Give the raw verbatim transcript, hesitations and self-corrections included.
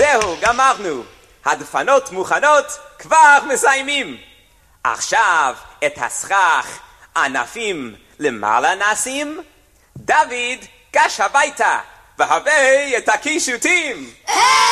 זהו, גמרנו. הדפנות מוכנות, כבר מסיימים. עכשיו את הסכך ענפים למעלה נשים. דוד, גש הביתה, והבא את הקישוטים.